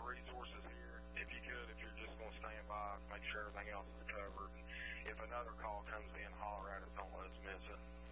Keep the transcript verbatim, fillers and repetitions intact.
resources here. If you could, if you're just going to stand by, make sure everything else is covered. If another call comes in, holler at us. Don't let us miss it.